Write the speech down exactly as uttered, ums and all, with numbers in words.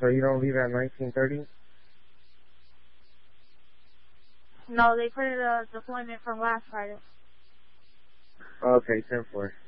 So you don't leave at nineteen thirty? No, they put it a deployment from last Friday. Okay, ten four.